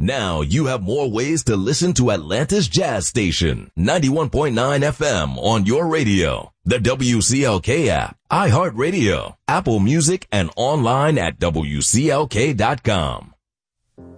Now you have more ways to listen to Atlanta's Jazz Station, 91.9 FM on your radio, the WCLK app, iHeartRadio, Apple Music, and online at WCLK.com.